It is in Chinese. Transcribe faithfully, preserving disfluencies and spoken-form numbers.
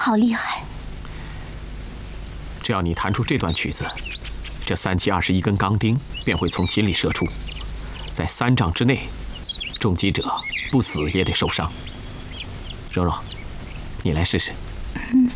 好厉害！ 只要你弹出这段曲子，这三七二十一根钢钉便会从琴里射出，在三丈之内，重击者不死也得受伤。蓉蓉，你来试试。 嗯。